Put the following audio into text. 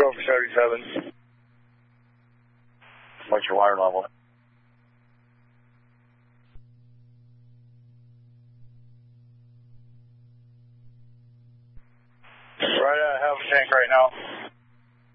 go for 37. What's your water level? Right at half a tank right now.